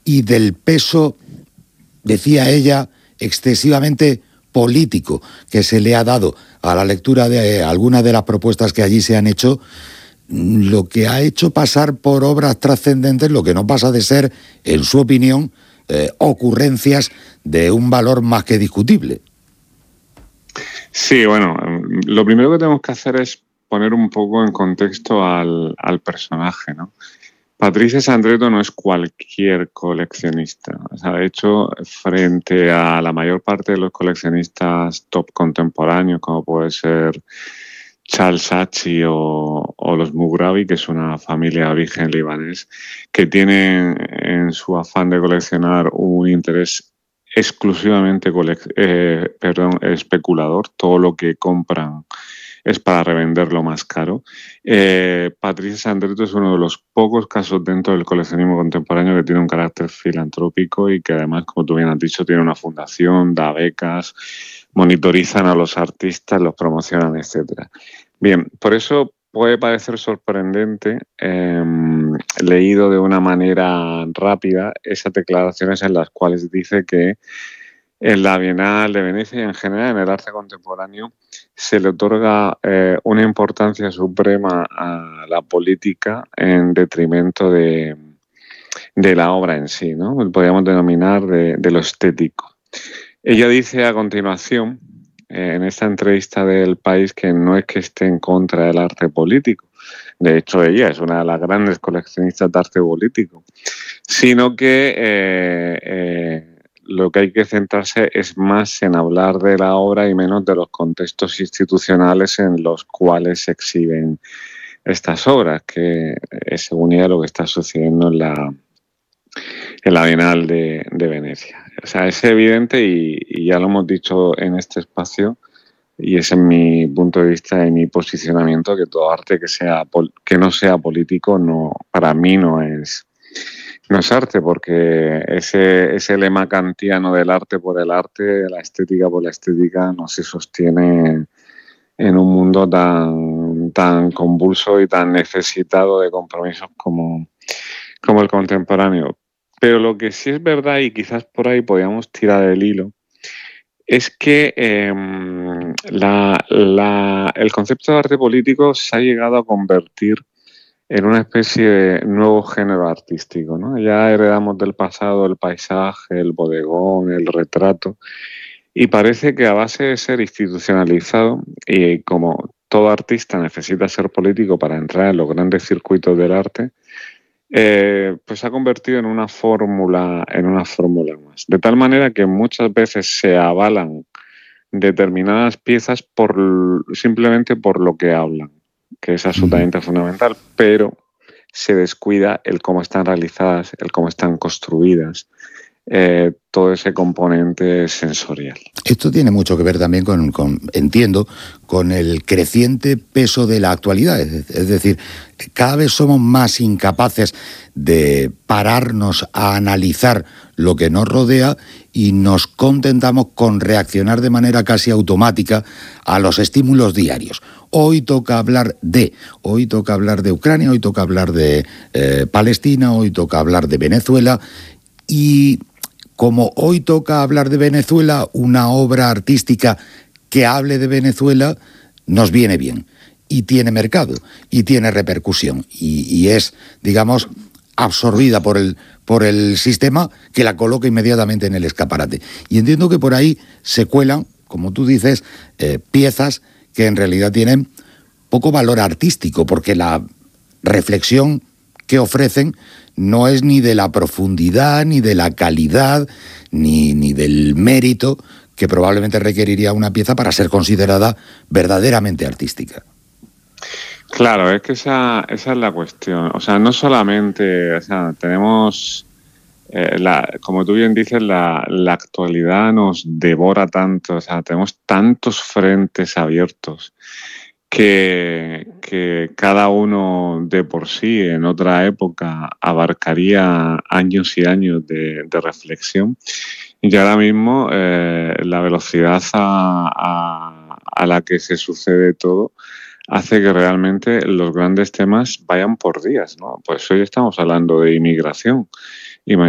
y del peso, decía ella, excesivamente político que se le ha dado a la lectura de algunas de las propuestas que allí se han hecho, lo que ha hecho pasar por obras trascendentes lo que no pasa de ser, en su opinión, ocurrencias de un valor más que discutible. Sí, bueno, lo primero que tenemos que hacer es poner un poco en contexto al personaje, ¿no? Patricia Sandretto no es cualquier coleccionista. O sea, de hecho, frente a la mayor parte de los coleccionistas top contemporáneos, como puede ser Charles Saatchi o los Mughrabi, que es una familia de origen libanés, que tienen en su afán de coleccionar un interés exclusivamente especulador. Todo lo que compran es para revenderlo más caro. Patricia Sandretto es uno de los pocos casos dentro del coleccionismo contemporáneo que tiene un carácter filantrópico y que además, como tú bien has dicho, tiene una fundación, da becas, monitorizan a los artistas, los promocionan, etcétera. Bien, por eso puede parecer sorprendente, leído de una manera rápida, esas declaraciones en las cuales dice que en la Bienal de Venecia y en general en el arte contemporáneo se le otorga una importancia suprema a la política en detrimento de la obra en sí, ¿no? Podríamos denominar de lo estético. Ella dice a continuación, en esta entrevista del País, que no es que esté en contra del arte político. De hecho, ella es una de las grandes coleccionistas de arte político, sino que lo que hay que centrarse es más en hablar de la obra y menos de los contextos institucionales en los cuales se exhiben estas obras, que es según ella lo que está sucediendo en la Bienal de Venecia. O sea, es evidente y ya lo hemos dicho en este espacio, y ese es mi punto de vista y mi posicionamiento, que todo arte que no sea político para mí no es arte, porque ese lema kantiano del arte por el arte, la estética por la estética, no se sostiene en un mundo tan convulso y tan necesitado de compromisos como el contemporáneo. Pero lo que sí es verdad, y quizás por ahí podíamos tirar el hilo, es que el concepto de arte político se ha llegado a convertir en una especie de nuevo género artístico, ¿no? Ya heredamos del pasado el paisaje, el bodegón, el retrato, y parece que a base de ser institucionalizado, y como todo artista necesita ser político para entrar en los grandes circuitos del arte, pues se ha convertido en una fórmula más. De tal manera que muchas veces se avalan determinadas piezas simplemente por lo que hablan, que es absolutamente fundamental, pero se descuida el cómo están realizadas, el cómo están construidas, todo ese componente sensorial. Esto tiene mucho que ver también entiendo, con el creciente peso de la actualidad. Es decir, cada vez somos más incapaces de pararnos a analizar lo que nos rodea y nos contentamos con reaccionar de manera casi automática a los estímulos diarios. Hoy toca hablar de Ucrania, hoy toca hablar de Palestina, hoy toca hablar de Venezuela, y como hoy toca hablar de Venezuela, una obra artística que hable de Venezuela nos viene bien, y tiene mercado, y tiene repercusión, y es, digamos, absorbida por el sistema, que la coloca inmediatamente en el escaparate. Y entiendo que por ahí se cuelan, como tú dices, piezas que en realidad tienen poco valor artístico, porque la reflexión que ofrecen no es ni de la profundidad, ni de la calidad, ni del mérito que probablemente requeriría una pieza para ser considerada verdaderamente artística. Claro, es que esa es la cuestión. O sea, no solamente, o sea, tenemos, como tú bien dices, la actualidad nos devora tanto, o sea, tenemos tantos frentes abiertos que cada uno de por sí en otra época abarcaría años y años de reflexión. Y ahora mismo la velocidad a la que se sucede todo hace que realmente los grandes temas vayan por días, ¿no? Pues hoy estamos hablando de inmigración